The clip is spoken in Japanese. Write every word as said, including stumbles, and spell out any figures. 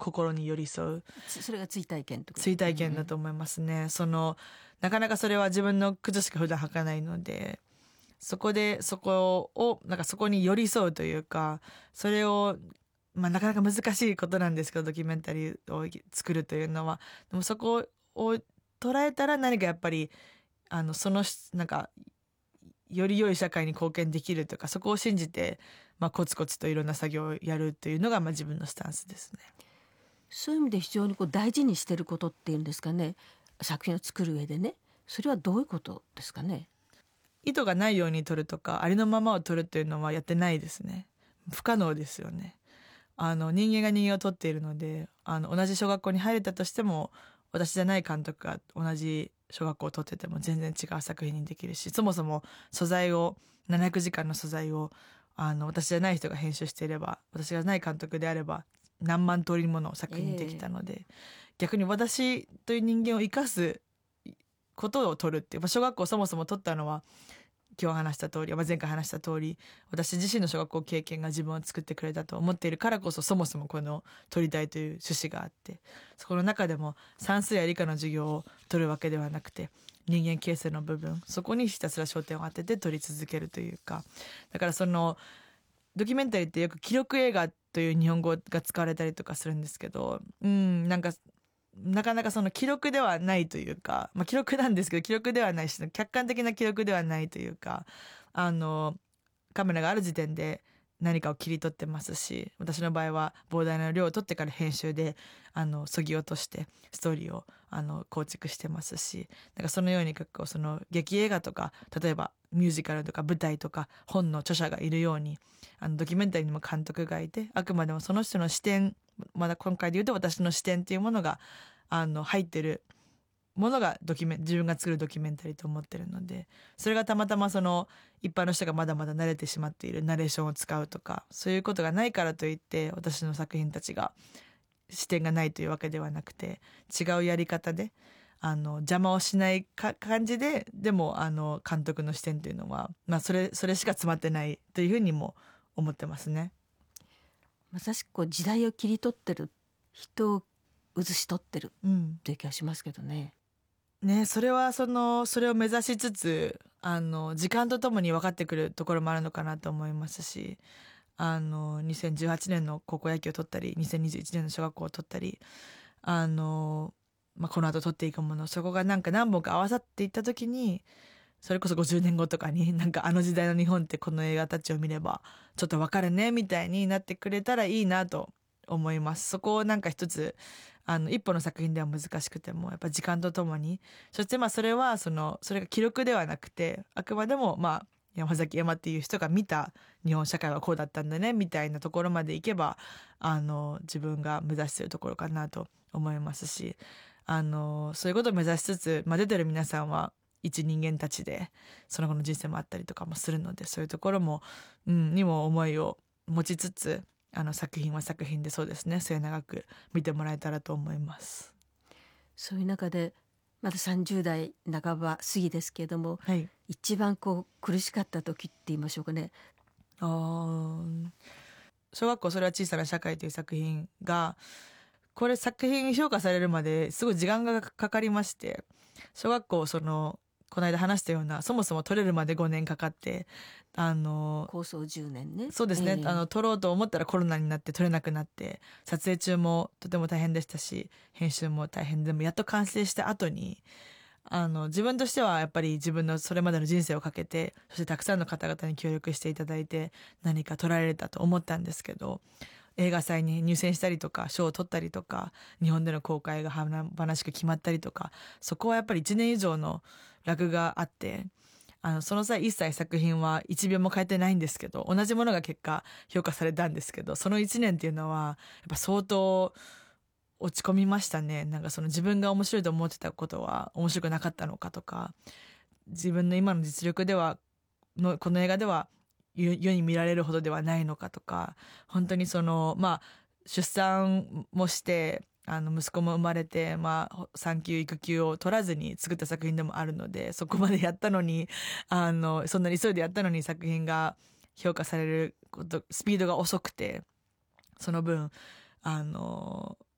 心に寄り添う。 それが追体験とか。 追体験だと思いますね、うん、そのなかなかそれは自分の靴しか普段履かないので、そこでそこをなんかそこに寄り添うというか、それをまあなかなか難しいことなんですけど、ドキュメンタリーを作るというのは。でもそこを捉えたら何かやっぱりあのそのなんかより良い社会に貢献できるとか、そこを信じて、まあ、コツコツといろんな作業をやるというのがまあ自分のスタンスですね。 そういう意味で非常にこう大事にしてることっていうんですかね、作品を作る上でね、それはどういうことですかね。 意図がないように撮るとか、ありのままを撮るっていうのはやってないですね。不可能ですよね。あの人間が人間を撮っているので、あの同じ小学校に入れたとしても、私じゃない監督が同じ小学校を撮ってても全然違う作品にできるし、そもそも素材をななひゃくじかんの素材をあの私じゃない人が編集していれば、私がない監督であれば何万通りもの作品にできたので、えー、逆に私という人間を生かすことを撮るっていう、まあ、小学校をそもそも撮ったのは今日話した通り、まあ、前回話した通り、私自身の小学校経験が自分を作ってくれたと思っているからこそ、そもそもこの撮りたいという趣旨があって、そこの中でも算数や理科の授業を撮るわけではなくて、人間形成の部分、そこにひたすら焦点を当てて撮り続けるというか、だからそのドキュメンタリーってよく記録映画という日本語が使われたりとかするんですけど、うんなんかなかなかその記録ではないというか、まあ、記録なんですけど記録ではないし、客観的な記録ではないというか、あのカメラがある時点で何かを切り取ってますし、私の場合は膨大な量を取ってから編集であの削ぎ落としてストーリーをあの構築してますし、だからそのように結構その劇映画とか、例えばミュージカルとか舞台とか本の著者がいるように、あのドキュメンタリーにも監督がいて、あくまでもその人の視点、まだ今回で言うと私の視点っていうものがあの入ってるものがドキュメン自分が作るドキュメンタリーと思ってるので、それがたまたまその一般の人がまだまだ慣れてしまっているナレーションを使うとか、そういうことがないからといって私の作品たちが視点がないというわけではなくて、違うやり方であの邪魔をしないか感じで、でもあの監督の視点というのは、まあ、それそれしか詰まってないというふうにも思ってますね。 まさしくこう時代を切り取ってる、人を映し取ってるという気がしますけどね。 うん、ね、それはそのそれを目指しつつ、あの時間とともに分かってくるところもあるのかなと思いますし、あのにせんじゅうはちねんの高校野球を取ったり、にせんにじゅういちねんの小学校を取ったり、あの、まあ、この後取っていくもの、そこがなんか何本か合わさっていった時に、それこそごじゅうねんごとかになんかあの時代の日本ってこの映画たちを見ればちょっと分かるねみたいになってくれたらいいなと思います。そこをなんか一つあの一歩の作品では難しくてもやっぱ時間とともに、そしてまあそれはそのそれが記録ではなくて、あくまでもまあ山崎山っていう人が見た日本社会はこうだったんだねみたいなところまでいけば、あの自分が目指しているところかなと思いますし、あのそういうことを目指しつつ、まあ、出てる皆さんは一人間たちでその後の人生もあったりとかもするので、そういうところも、うん、にも思いを持ちつつ、あの作品は作品でそうですね、末永く見てもらえたらと思います。 そういう中でまださんじゅう代半ば過ぎですけれども、 はい、 一番こう苦しかった時って言いましょうかね。 あ小学校それは小さな社会という作品が、これ作品評価されるまですごい時間がかかりまして、小学校そのこの間話したような、そもそも撮れるまでごねんかかって、あの構想じゅうねんね。 そうですね、 えー、 あの撮ろうと思ったらコロナになって撮れなくなって、撮影中もとても大変でしたし編集も大変で、もやっと完成した後に、あの自分としてはやっぱり自分のそれまでの人生をかけて、そしてたくさんの方々に協力していただいて何か撮られたと思ったんですけど、映画祭に入選したりとか賞を取ったりとか、日本での公開が華々しく決まったりとか、そこはやっぱりいちねん以上のラグがあって、あのその際一切作品はいちびょうも変えてないんですけど、同じものが結果評価されたんですけど、そのいちねんっていうのはやっぱ相当落ち込みましたね。なんかその自分が面白いと思ってたことは面白くなかったのかとか、自分の今の実力ではのこの映画では世に見られるほどではないのかとか、本当にそのまあ出産もしてあの息子も生まれて、まあ、産休育休を取らずに作った作品でもあるので、そこまでやったのに、あのそんなに急いでやったのに作品が評価されることスピードが遅くて、その分あの